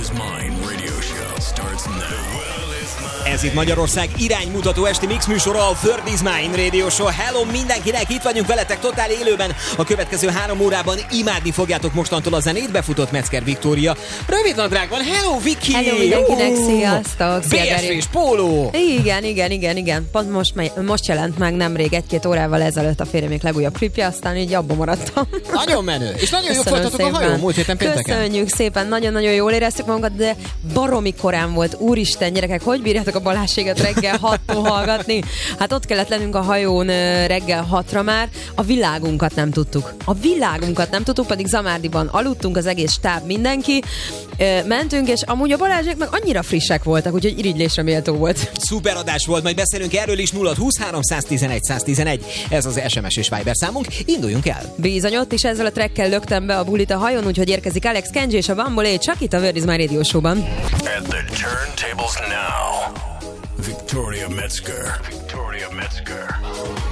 is Mine radio show starts now. Ez itt Magyarország iránymutató esti mix műsora, a World is Mine radio show. Hello mindenkinek, itt vagyunk veletek totál élőben. A következő 3 órában imádni fogjátok mostantól a zenét. Befutott Metzger Viktória. Rövid nadrág van, hello Viki! Hello mindenkinek, sziasztok! BSV-s póló! Igen. Pont most jelent meg nemrég, 1-2 órával ezelőtt a férjemék legújabb klipje, aztán így abba maradtam. Nagyon menő, és nagyon jól folytatok a hajón múlt héten pénteken. Köszönjük szépen, nagyon-nagyon jól éreztük magunkat, de baromi korán volt. Úristen, gyerekek, hogy bírjátok a Balázséget reggel 6-tól hallgatni? Hát ott kellett lennünk a hajón reggel 6-ra már. A világunkat nem tudtuk, pedig Zamárdiban aludtunk, az egész stáb, mindenki. Mentünk, és amúgy a Balázsék meg annyira frissek voltak, úgyhogy irigylésre méltó volt. Szuper adás volt, majd beszélünk erről is. 0-20-3 111 111. Ez az SMS és Viber számunk. Induljunk el. Bizony, ott is ezzel a trackkel löktem be a bulit a hajón, úgyhogy érkezik Alex Kenji és a Bambolé, csak itt a World is Mine radio show-ban. At the turntables now, Victoria Metzger.